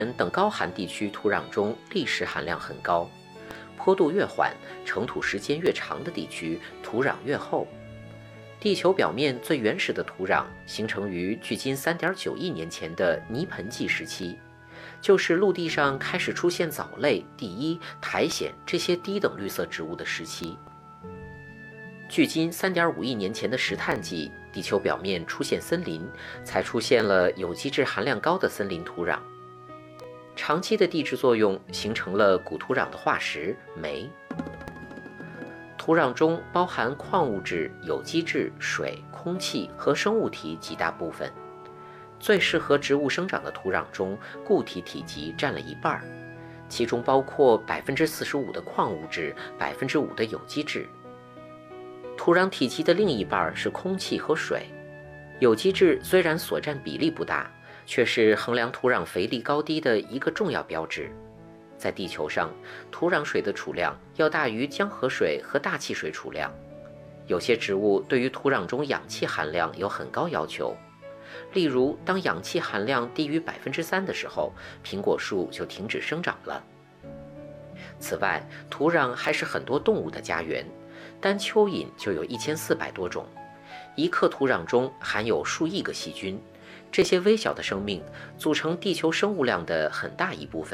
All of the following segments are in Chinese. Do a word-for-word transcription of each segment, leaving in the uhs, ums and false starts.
等高寒地区土壤中砾石含量很高，坡度越缓、成土时间越长的地区土壤越厚。地球表面最原始的土壤形成于距今 三点九亿年前的泥盆纪时期，就是陆地上开始出现藻类、地衣、苔藓这些低等绿色植物的时期。距今 三点五亿年前的石炭纪，地球表面出现森林，才出现了有机质含量高的森林土壤。长期的地质作用形成了古土壤的化石煤。土壤中包含矿物质、有机质、水、空气和生物体几大部分。最适合植物生长的土壤中，固体体积占了一半，其中包括 百分之四十五 的矿物质、百分之五 的有机质。土壤体积的另一半是空气和水。有机质虽然所占比例不大，却是衡量土壤肥力高低的一个重要标志。在地球上，土壤水的储量要大于江河水和大气水储量。有些植物对于土壤中氧气含量有很高要求，例如当氧气含量低于 百分之三 的时候，苹果树就停止生长了。此外，土壤还是很多动物的家园，单蚯蚓就有一千四百多种，一克土壤中含有数亿个细菌，这些微小的生命组成地球生物量的很大一部分。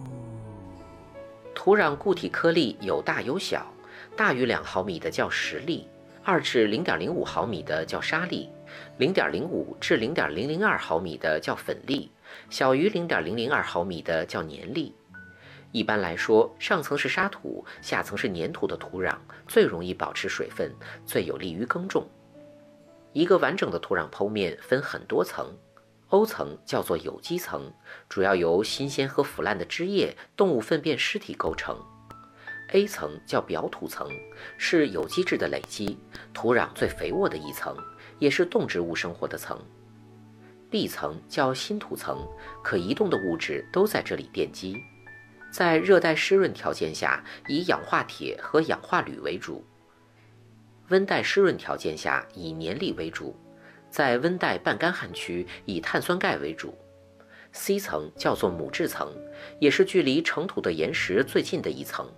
土壤固体颗粒有大有小，大于两毫米的叫石粒，二至零点零五毫米的叫沙粒，零点零五至零点零零二毫米的叫粉粒，小于零点零零二毫米的叫粘粒。一般来说，上层是沙土，下层是粘土的土壤最容易保持水分，最有利于耕种。一个完整的土壤剖面分很多层，O 层叫做有机层，主要由新鲜和腐烂的汁液、动物粪便尸体构成。A 层叫表土层，是有机质的累积，土壤最肥沃的一层，也是动植物生活的层。B 层叫新土层，可移动的物质都在这里奠基。在热带湿润条件下，以氧化铁和氧化铝为主；温带湿润条件下，以粘粒为主；在温带半干旱区，以碳酸钙为主。C 层叫做母质层，也是距离成土的岩石最近的一层。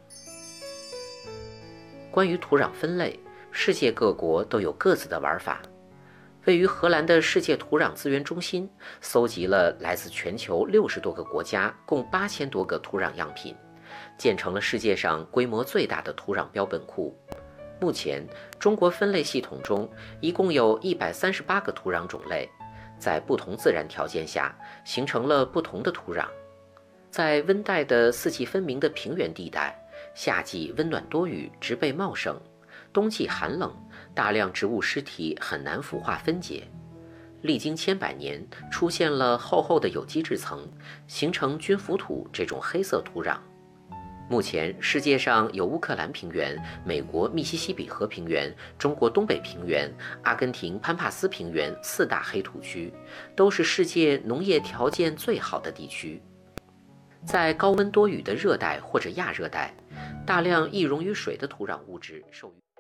关于土壤分类，世界各国都有各自的玩法。位于荷兰的世界土壤资源中心搜集了来自全球六十多个国家共八千多个土壤样品，建成了世界上规模最大的土壤标本库。目前，中国分类系统中一共有一百三十八个土壤种类，在不同自然条件下形成了不同的土壤。在温带的四季分明的平原地带，夏季温暖多雨，植被茂盛，冬季寒冷，大量植物尸体很难腐化分解。历经千百年，出现了厚厚的有机质层，形成菌腐土这种黑色土壤。目前世界上有乌克兰平原、美国密西西比河平原、中国东北平原、阿根廷潘帕斯平原四大黑土区，都是世界农业条件最好的地区。在高温多雨的热带或者亚热带，大量易溶于水的土壤物质受于。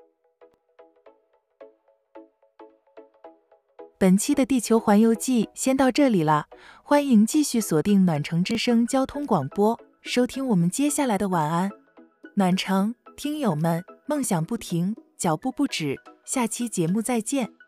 本期的地球环游记先到这里了，欢迎继续锁定暖城之声交通广播，收听我们接下来的晚安。暖城听友们，梦想不停，脚步不止，下期节目再见。